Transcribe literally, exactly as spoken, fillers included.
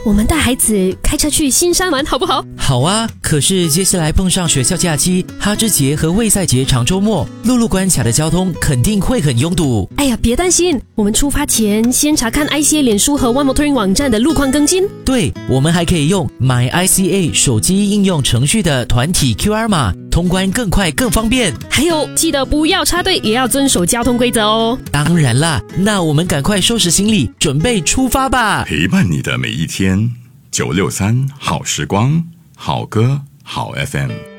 我们带孩子开车去新山玩好不好？ 好啊，可是接下来碰上学校假期、哈芝节和卫赛节长周末，陆路关卡的交通肯定会很拥堵。 哎呀，别担心，我们出发前先查看 I C A 脸书和 One Motoring 网站的路况更新。 对，我们还可以用 My I C A 手机应用程序的团体 Q R 码，通关更快更方便。 还有，记得不要插队，也要遵守交通规则哦。 当然啦，那我们赶快收拾行李，准备出发吧。 陪伴你的每一天，九六三好时光，好歌好 F M。